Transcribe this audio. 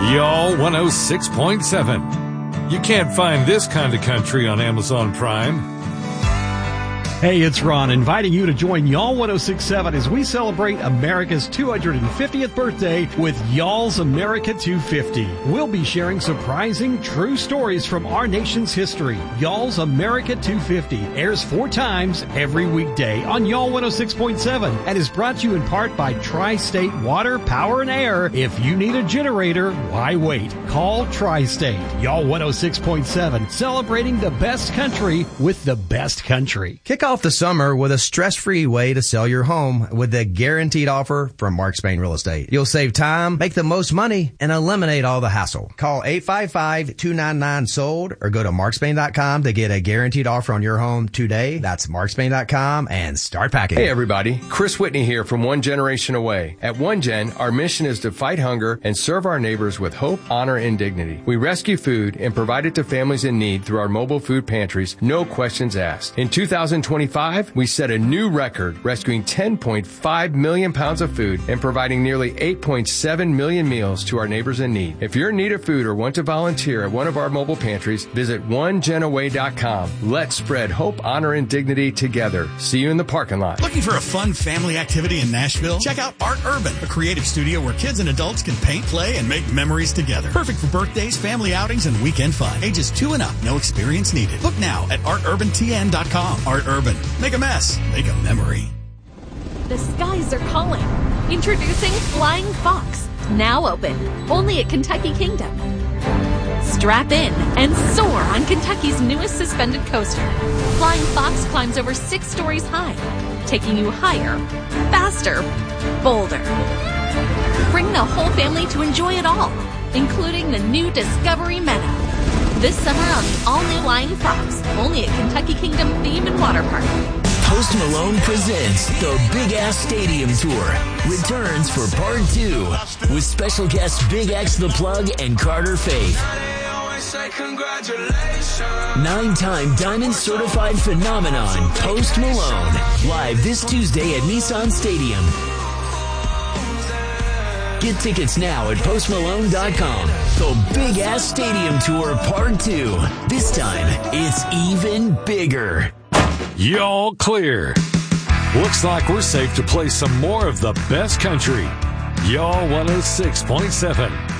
Y'all 106.7. You can't find this kind of country on Amazon Prime. Hey, it's Ron, inviting you to join Y'all 106.7 as we celebrate America's 250th birthday with Y'all's America 250. We'll be sharing surprising, true stories from our nation's history. Y'all's America 250 airs 4 times every weekday on Y'all 106.7 and is brought to you in part by Tri-State Water, Power, and Air. If you need a generator, why wait? Call Tri-State. Y'all 106.7, celebrating the best country with the best country. Kick off the summer with a stress-free way to sell your home with the guaranteed offer from Mark Spain Real Estate. You'll save time, make the most money, and eliminate all the hassle. Call 855-299-SOLD or go to markspain.com to get a guaranteed offer on your home today. That's markspain.com and start packing. Hey everybody, Chris Whitney here from One Generation Away. At One Gen, our mission is to fight hunger and serve our neighbors with hope, honor, and dignity. We rescue food and provide it to families in need through our mobile food pantries, no questions asked. In 2025, we set a new record, rescuing 10.5 million pounds of food and providing nearly 8.7 million meals to our neighbors in need. If you're in need of food or want to volunteer at one of our mobile pantries, visit onegenaway.com. Let's spread hope, honor, and dignity together. See you in the parking lot. Looking for a fun family activity in Nashville? Check out Art Urban, a creative studio where kids and adults can paint, play, and make memories together. Perfect for birthdays, family outings, and weekend fun. Ages 2 and up, no experience needed. Book now at arturbantn.com. Art Urban. Make a mess. Make a memory. The skies are calling. Introducing Flying Fox. Now open. Only at Kentucky Kingdom. Strap in and soar on Kentucky's newest suspended coaster. Flying Fox climbs over 6 stories high, taking you higher, faster, bolder. Bring the whole family to enjoy it all, including the new Discovery Meadow. This summer on the all-new Flying Fox, only at Kentucky Kingdom Theme and Water Park. Post Malone presents the Big Ass Stadium Tour. Returns for Part 2 with special guests Big X The Plug and Carter Faith. 9-time Diamond Certified Phenomenon, Post Malone. Live this Tuesday at Nissan Stadium. Get tickets now at postmalone.com. The Big Ass Stadium Tour Part 2. This time, it's even bigger. Y'all clear. Looks like we're safe to play some more of the best country. Y'all 106.7.